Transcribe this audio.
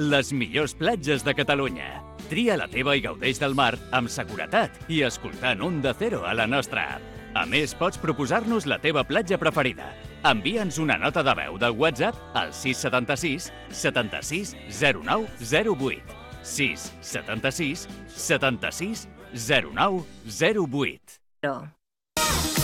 les millors platges de Catalunya. Tria la teva i gaudeix del mar amb seguretat i escoltant Onda Cero a la nostra app. A més, pots proposar-nos la teva platja preferida. Envia'ns una nota de veu del WhatsApp al 676 76 09 08. 676 76 09 08.